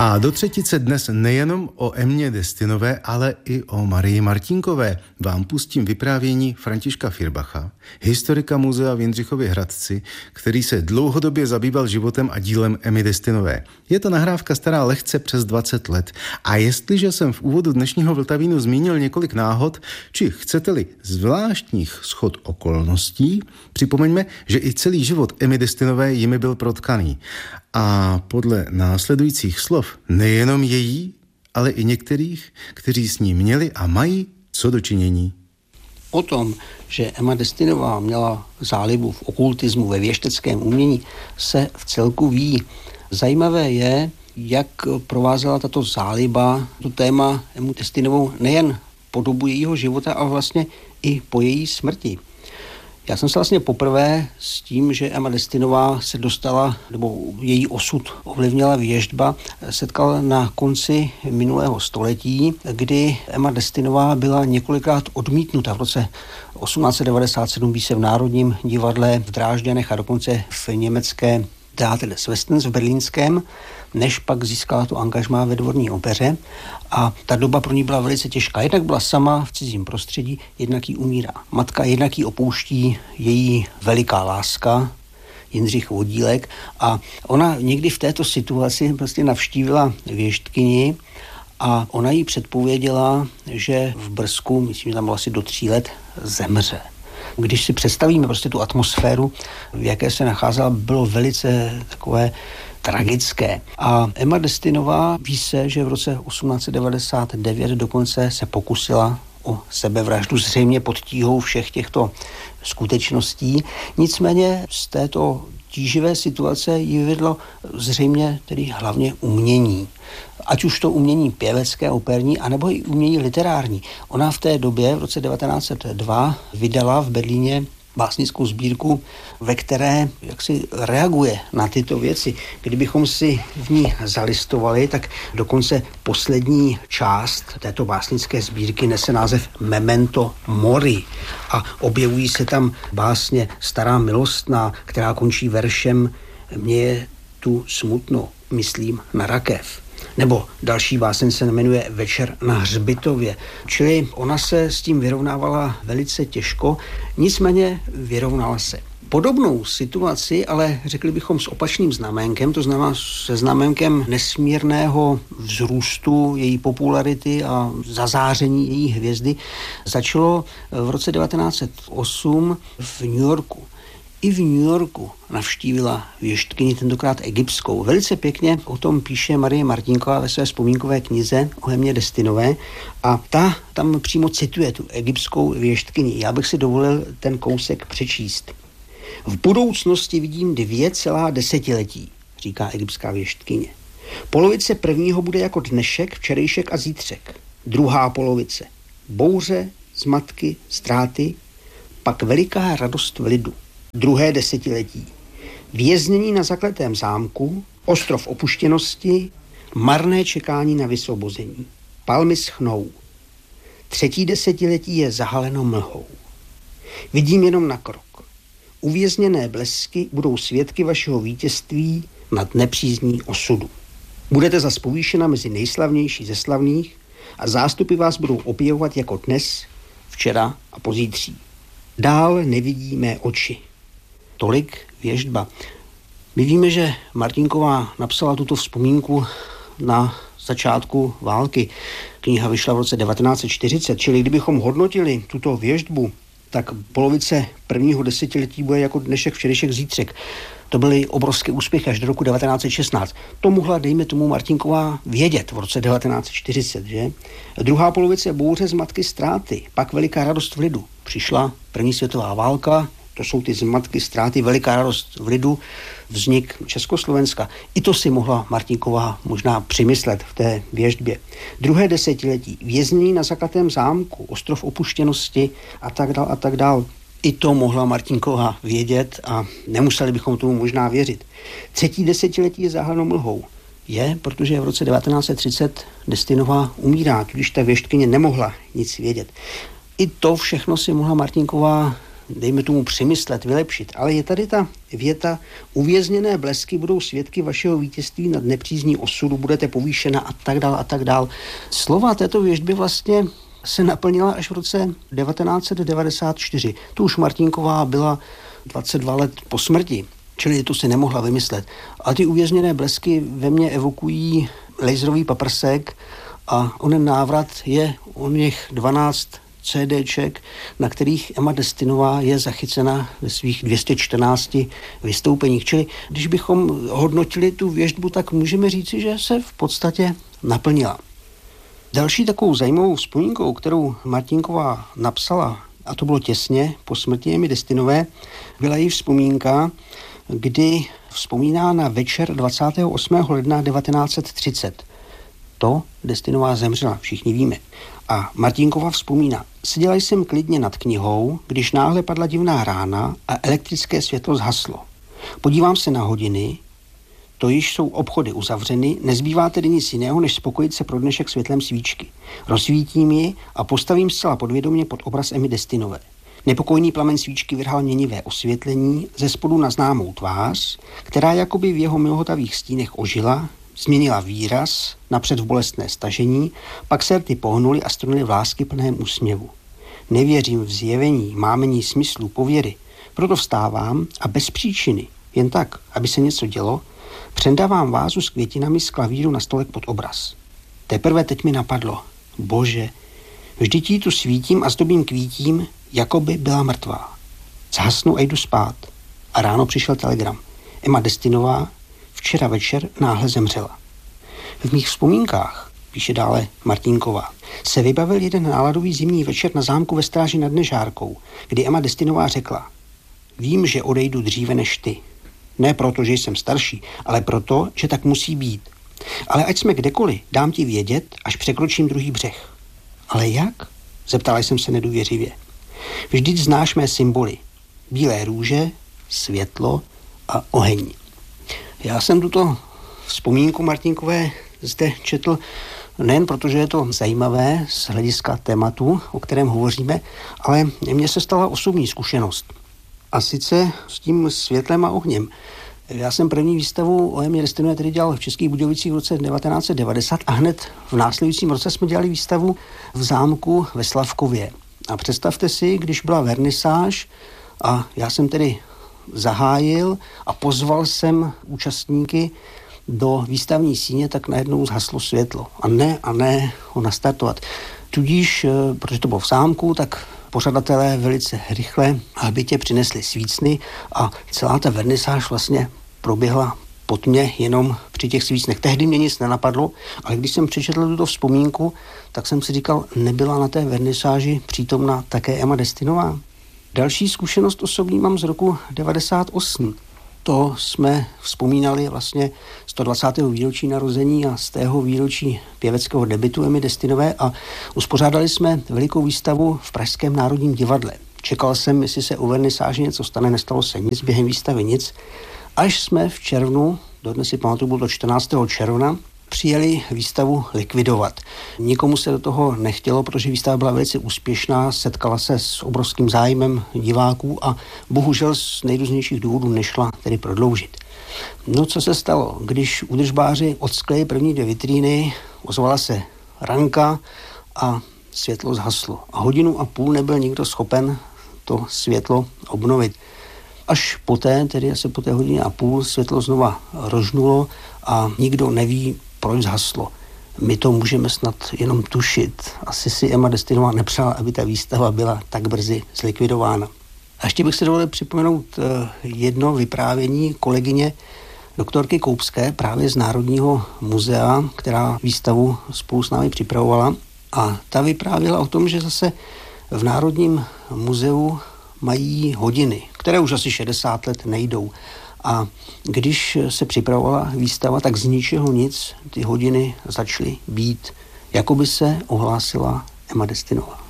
A do třetice dnes nejenom o Emmě Destinové, ale i o Marii Martinkové vám pustím vyprávění Františka Firbacha, historika muzea v Jindřichově Hradci, který se dlouhodobě zabýval životem a dílem Emmy Destinové. Je to nahrávka stará lehce přes 20 let a jestliže jsem v úvodu dnešního Vltavínu zmínil několik náhod, či chcete-li zvláštních shod okolností, připomeňme, že i celý život Emmy Destinové jimi byl protkaný. A podle následujících slov nejenom její, ale i některých, kteří s ní měli a mají co dočinění. O tom, že Emma Destinová měla zálibu v okultismu, ve věšteckém umění, se v celku ví. Zajímavé je, jak provázela tato záliba to téma Emmu Destinovou nejen po dobu jejího života, ale vlastně i po její smrti. Já jsem se vlastně poprvé s tím, že Emma Destinová se dostala, nebo její osud ovlivnila věštba, setkal na konci minulého století, kdy Emma Destinová byla několikrát odmítnuta. V roce 1897 se v Národním divadle v Drážďanech a dokonce v německé Theater des Westens v berlínském, než pak získala tu angažmá ve dvorní opeře. A ta doba pro ní byla velice těžká. Jednak byla sama v cizím prostředí, jednak jí umírá matka, jednak jí opouští její veliká láska, Jindřich Vodílek. A ona někdy v této situaci prostě navštívila věštkyni a ona jí předpověděla, že v Brzku, myslím, že tam bylo asi do 3 let, zemře. Když si představíme prostě tu atmosféru, v jaké se nacházela, bylo velice takové tragické. A Emma Destinová ví se, že v roce 1899 dokonce se pokusila o sebevraždu, zřejmě pod tíhou všech těchto skutečností. Nicméně z této tíživé situace ji vyvedlo zřejmě tedy hlavně umění. Ať už to umění pěvecké, operní, anebo i umění literární. Ona v té době, v roce 1902, vydala v Berlíně básnickou sbírku, ve které jaksi reaguje na tyto věci. Kdybychom si v ní zalistovali, tak dokonce poslední část této básnické sbírky nese název Memento Mori a objevují se tam básně Stará milostná, která končí veršem Mně je tu smutno, myslím na rakev. Nebo další báseň se jmenuje Večer na hřbitově. Čili ona se s tím vyrovnávala velice těžko, nicméně vyrovnala se. Podobnou situaci, ale řekli bychom s opačným znaménkem, to znamená se znaménkem nesmírného vzrůstu její popularity a zazáření její hvězdy, začalo v roce 1908 v New Yorku. I v New Yorku navštívila věštkyni, tentokrát egyptskou. Velice pěkně o tom píše Marie Martinková ve své vzpomínkové knize o Emmě Destinové a ta tam přímo cituje tu egyptskou věštkyni. Já bych si dovolil ten kousek přečíst. V budoucnosti vidím 2 desetiletí, říká egyptská věštkyně. Polovice prvního bude jako dnešek, včerejšek a zítřek. Druhá polovice bouře, zmatky, ztráty, pak veliká radost v lidu. Druhé desetiletí věznění na zakletém zámku, ostrov opuštěnosti, marné čekání na vysvobození. Palmy schnou. Třetí desetiletí je zahaleno mlhou. Vidím jenom na krok. Uvězněné blesky budou svědky vašeho vítězství nad nepřízní osudu. Budete zas povýšena mezi nejslavnější ze slavných a zástupy vás budou objevovat jako dnes, včera a pozítří. Dál nevidí mé oči. Tolik věštba. My víme, že Martinková napsala tuto vzpomínku na začátku války. Kniha vyšla v roce 1940, čili kdybychom hodnotili tuto věštbu, tak polovice prvního desetiletí bude jako dnešek, včerejšek, zítřek. To byly obrovské úspěchy až do roku 1916. To mohla, dejme tomu, Martinková vědět v roce 1940, že? Druhá polovice bouře, zmatky, ztráty, pak veliká radost v lidu. Přišla první světová válka, to jsou ty zmatky, ztráty, veliká radost v lidu, vznik Československa. I to si mohla Martinková možná přimyslet v té věštbě. Druhé desetiletí, věznění na zakletém zámku, ostrov opuštěnosti a tak dál. I to mohla Martinková vědět a nemuseli bychom tomu možná věřit. Třetí desetiletí je zahaleno mlhou. Je, protože v roce 1930 Destinová umírá, tudíž ta věštkyně nemohla nic vědět. I to všechno si mohla Martinková dejme tomu, přemyslet, vylepšit. Ale je tady ta věta: uvězněné blesky budou svědky vašeho vítězství nad nepřízní osudu, budete povýšena a tak dál a tak dál. Slova této věštby vlastně se naplnila až v roce 1994. Tu už Martinková byla 22 let po smrti, čili to si nemohla vymyslet. A ty uvězněné blesky ve mně evokují laserový paprsek a onen návrat je oněch 12 CDček, na kterých Emma Destinová je zachycena ve svých 214 vystoupeních. Čili když bychom hodnotili tu věštbu, tak můžeme říci, že se v podstatě naplnila. Další takovou zajímavou vzpomínkou, kterou Martinková napsala, a to bylo těsně po smrti Emmy Destinové, byla její vzpomínka, kdy vzpomíná na večer 28. ledna 1930. To Destinová zemřela, všichni víme. A Martinková vzpomíná: seděla jsem klidně nad knihou, když náhle padla divná rána a elektrické světlo zhaslo. Podívám se na hodiny, to již jsou obchody uzavřeny, nezbývá tedy nic jiného, než spokojit se pro dnešek světlem svíčky. Rozsvítím ji a postavím zcela podvědomě pod obraz Emmy Destinové. Nepokojný plamen svíčky vrhal měnivé osvětlení ze spodu na známou tvář, která jakoby v jeho milhotavých stínech ožila, změnila výraz, napřed v bolestné stažení, pak se rty pohnuly a struny v láskyplném úsměvu. Nevěřím v zjevení, mámení smyslu, pověry, proto vstávám a bez příčiny, jen tak, aby se něco dělo, přendávám vázu s květinami z klavíru na stolek pod obraz. Teprve teď mi napadlo: bože, vždyť jí tu svítím a zdobím kvítím, jako by byla mrtvá. Zhasnu a jdu spát. A ráno přišel telegram: Emma Destinová včera večer náhle zemřela. V mých vzpomínkách, píše dále Martinková, se vybavil jeden náladový zimní večer na zámku ve Stráži nad Nežárkou, kdy Emma Destinová řekla: vím, že odejdu dříve než ty. Ne proto, že jsem starší, ale proto, že tak musí být. Ale ať jsme kdekoliv, dám ti vědět, až překročím druhý břeh. Ale jak? Zeptala jsem se nedůvěřivě. Vždyť znáš mé symboly. Bílé růže, světlo a oheň. Já jsem tuto vzpomínku Martinkové zde četl nejen proto, že je to zajímavé z hlediska tématu, o kterém hovoříme, ale mně se stala osobní zkušenost. A sice s tím světlem a ohněm. Já jsem první výstavu o Emmě Destinové tedy dělal v Českých Budějovicích v roce 1990 a hned v následujícím roce jsme dělali výstavu v zámku ve Slavkově. A představte si, když byla vernisáž a já jsem tedy zahájil a pozval jsem účastníky do výstavní síně, tak najednou zhaslo světlo. A ne ho nastartovat. Tudíž, protože to bylo v zámku, tak pořadatelé velice rychle a hbitě přinesli svícny a celá ta vernisáž vlastně proběhla po tmě jenom při těch svícnech. Tehdy mě nic nenapadlo, ale když jsem přečetl tuto vzpomínku, tak jsem si říkal, nebyla na té vernisáži přítomna také Emma Destinová? Další zkušenost osobní mám z roku 98. To jsme vzpomínali vlastně 120. výročí narození a z tého výročí pěveckého debutu Emmy Destinové a uspořádali jsme velikou výstavu v Pražském národním divadle. Čekal jsem, jestli se u vernisáže něco stane, nestalo se nic, během výstavy nic, až jsme v červnu, dodnes si pamatuju, bylo to 14. června, přijeli výstavu likvidovat. Nikomu se do toho nechtělo, protože výstava byla velice úspěšná, setkala se s obrovským zájmem diváků a bohužel z nejrůznějších důvodů nešla tedy prodloužit. No co se stalo? Když údržbáři odskli první 2 vitríny, ozvala se ranka a světlo zhaslo. A 1,5 hodiny nebyl nikdo schopen to světlo obnovit. Až poté, tedy asi po té 1,5 hodiny, světlo znova rožnulo a nikdo neví, proč zhaslo. My to můžeme snad jenom tušit. Asi si Emma Destinová nepřála, aby ta výstava byla tak brzy zlikvidována. A ještě bych si dovolil připomenout jedno vyprávění kolegyně doktorky Koupské právě z Národního muzea, která výstavu spolu s námi připravovala. A ta vyprávěla o tom, že zase v Národním muzeu mají hodiny, které už asi 60 let nejdou. A když se připravovala výstava, tak z ničeho nic ty hodiny začaly být, jako by se ohlásila Emma Destinová.